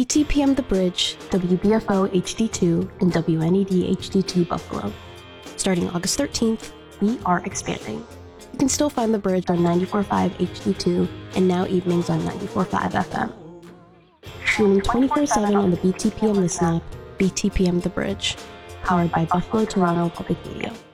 BTPM The Bridge, WBFO HD2, and WNED HD2 Buffalo. Starting August 13th, we are expanding. You can still find The Bridge on 94.5 HD2 and now evenings on 94.5 FM. Streaming 24/7 on the BTPM Listen app, BTPM The Bridge, powered by Buffalo Toronto Public Media.